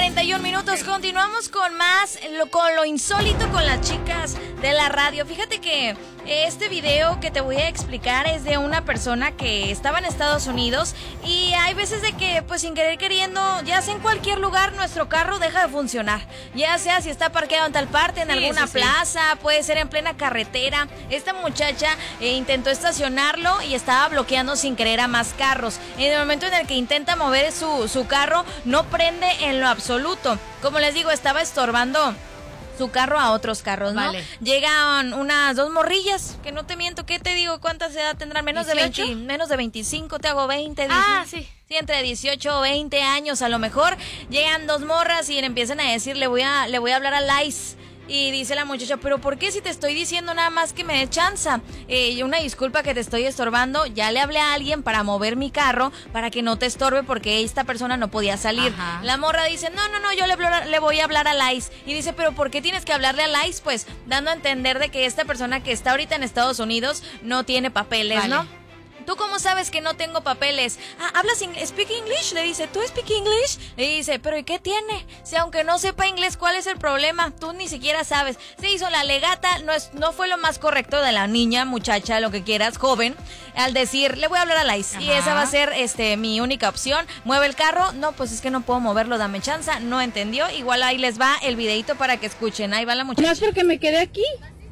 8:41. Continuamos con más, con lo insólito con las chicas de la radio. Fíjate que este video que te voy a explicar es de una persona que estaba en Estados Unidos y hay veces de que, pues sin querer queriendo, ya sea en cualquier lugar, nuestro carro deja de funcionar. Ya sea si está parqueado en tal parte, en alguna plaza, puede ser en plena carretera. Esta muchacha intentó estacionarlo y estaba bloqueando sin querer a más carros. En el momento en el que intenta mover su carro, no prende en lo absoluto. Como les digo, estaba estorbando su carro a otros carros, ¿no? Vale. Llegan unas dos morrillas, que no te miento, ¿qué te digo? ¿Cuántas edad tendrán? Menos 18? De 20, menos de 25, te hago 20. 18. Sí. Sí, entre 18 o 20 años a lo mejor. Llegan dos morras y le empiezan a decir, le voy a hablar a Lice. Y dice la muchacha, pero ¿por qué si te estoy diciendo nada más que me dé chanza? Una disculpa que te estoy estorbando, ya le hablé a alguien para mover mi carro, para que no te estorbe porque esta persona no podía salir. Ajá. La morra dice, no, yo le voy a hablar a Lice. Y dice, pero ¿por qué tienes que hablarle a Lice? Pues dando a entender de que esta persona que está ahorita en Estados Unidos no tiene papeles, vale, ¿no? ¿Tú cómo sabes que no tengo papeles? ¿Hablas speak English? Le dice, ¿tú speak English? Le dice, ¿pero y qué tiene? Si aunque no sepa inglés, ¿cuál es el problema? Tú ni siquiera sabes. Se hizo la legata, no fue lo más correcto de la niña, muchacha, lo que quieras, joven, al decir, le voy a hablar a Lice. Ajá. Y esa va a ser mi única opción. ¿Mueve el carro? No, pues es que no puedo moverlo, dame chanza. No entendió. Igual ahí les va el videito para que escuchen. Ahí va la muchacha. No es porque me quedé aquí.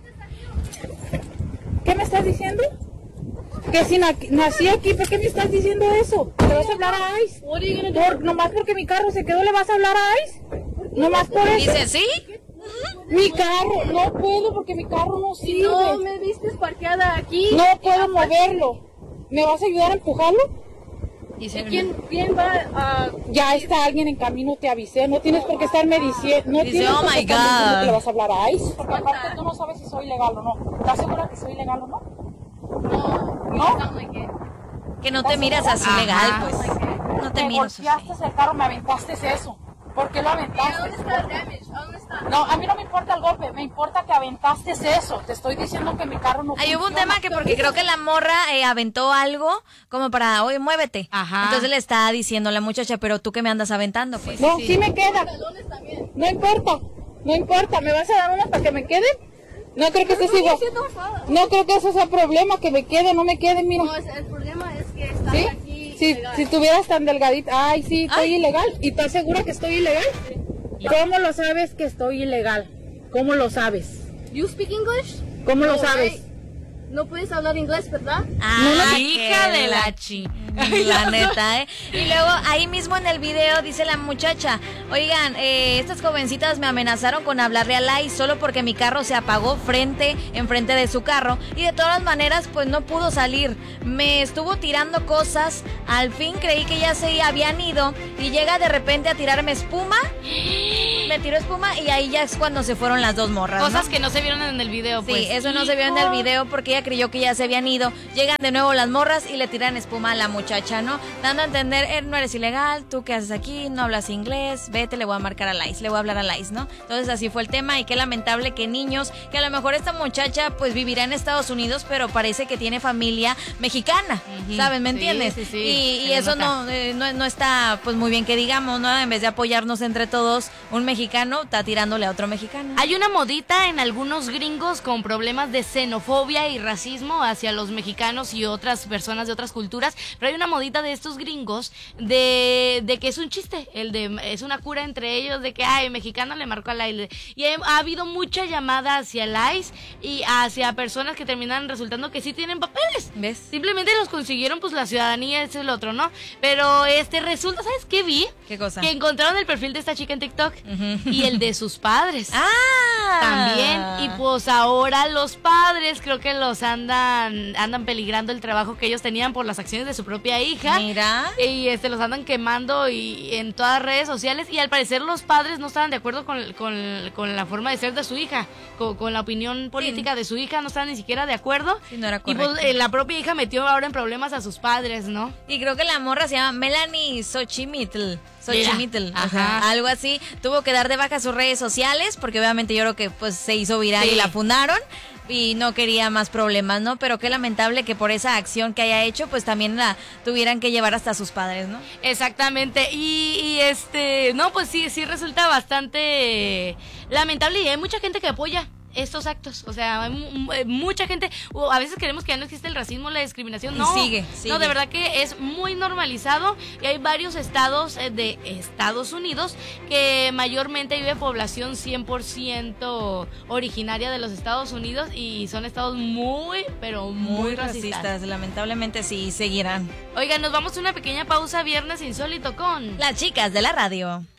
¿Qué me estás diciendo? Que si nací aquí, ¿por qué me estás diciendo eso? ¿Le vas a hablar a Ice? Nomás porque mi carro se quedó, ¿le vas a hablar a Ice? Nomás por eso. Dice, ¿sí? Mi carro, no puedo porque mi carro no sirve. No me viste parqueada aquí. No puedo moverlo. ¿Me vas a ayudar a empujarlo? Dice, ¿Quién va a...? Ya está alguien en camino, te avisé. No tienes por qué estarme diciendo. No dice, tienes oh por qué my estarme diciendo God. que le vas a hablar a Ice. Porque aparte tú no sabes si soy legal o no. ¿Estás segura que soy legal o no? ¿No? Que no te miras así legal, pues. No te miras así. Me golpeaste el carro, me aventaste eso. ¿Por qué lo aventaste? ¿Dónde está el damage? ¿Dónde está? No, a mí no me importa el golpe, me importa que aventaste eso. Te estoy diciendo que mi carro no funciona. Ahí hubo un tema que porque creo que la morra aventó algo como para, oye, muévete. Ajá. Entonces le está diciendo la muchacha, pero tú que me andas aventando, pues. No, sí me queda. No importa, ¿me vas a dar una para que me queden? No creo que eso sea igual. No creo que eso sea problema, que me quede, no me quede, mira. No, el problema es que estás ¿sí? aquí. Si tuvieras tan delgadita. Ay, sí, estoy ilegal. ¿Y estás segura que estoy ilegal? Sí. ¿Cómo lo sabes que estoy ilegal? ¿Cómo lo sabes? You speak English? ¿Cómo lo sabes? No puedes hablar inglés, ¿verdad? Ah, hija de la chi. La neta, ¿eh? Y luego ahí mismo en el video dice la muchacha, oigan, estas jovencitas me amenazaron con hablarle a Lice solo porque mi carro se apagó enfrente de su carro y de todas maneras pues no pudo salir. Me estuvo tirando cosas, al fin creí que ya se habían ido y llega de repente a tirarme espuma. Me tiró espuma y ahí ya es cuando se fueron las dos morras, cosas, ¿no? Que no se vieron en el video, pues. Sí, eso no se vio en el video porque ella creyó que ya se habían ido. Llegan de nuevo las morras y le tiran espuma a la muchacha, ¿no? Dando a entender, no eres ilegal, tú qué haces aquí, no hablas inglés, vete, le voy a marcar a Lice, le voy a hablar a Lice, ¿no? Entonces así fue el tema y qué lamentable que niños, que a lo mejor esta muchacha pues vivirá en Estados Unidos, pero parece que tiene familia mexicana, ¿sabes? ¿Me entiendes? Sí. Y eso no está pues muy bien que digamos, ¿no? En vez de apoyarnos entre todos, un mexicano está tirándole a otro mexicano. Hay una modita en algunos gringos con problemas de xenofobia y racismo hacia los mexicanos y otras personas de otras culturas, pero hay una modita de estos gringos de que es un chiste, es una cura entre ellos de que ay, mexicano le marcó a Lice, y ha habido mucha llamada hacia Lice y hacia personas que terminan resultando que sí tienen papeles. ¿Ves? Simplemente los consiguieron pues la ciudadanía, ese es el otro, ¿no? Pero resulta, ¿sabes qué vi? ¿Qué cosa? Que encontraron el perfil de esta chica en TikTok y el de sus padres. También, y pues ahora los padres creo que los andan peligrando el trabajo que ellos tenían por las acciones de su propia hija. Mira. Y los andan quemando y en todas las redes sociales, y al parecer los padres no estaban de acuerdo con la forma de ser de su hija, con la opinión política de su hija, no estaban ni siquiera de acuerdo. Sí, no era correcto. Y pues la propia hija metió ahora en problemas a sus padres, ¿no? Y creo que la morra se llama Melanie Xochimilco, Ajá. algo así. Tuvo que dar de baja sus redes sociales porque obviamente yo creo que pues se hizo viral y la fundaron. y no quería más problemas, ¿no? Pero qué lamentable que por esa acción que haya hecho, pues también la tuvieran que llevar hasta sus padres, ¿no? Exactamente, no, pues sí resulta bastante lamentable y hay mucha gente que apoya estos actos, o sea, hay mucha gente, a veces creemos que ya no existe el racismo, la discriminación, no, sigue. no, de verdad que es muy normalizado y hay varios estados de Estados Unidos que mayormente vive población 100% originaria de los Estados Unidos y son estados muy, pero muy racistas. Lamentablemente sí, seguirán. Oigan, nos vamos a una pequeña pausa, Viernes Insólito con Las chicas de la radio.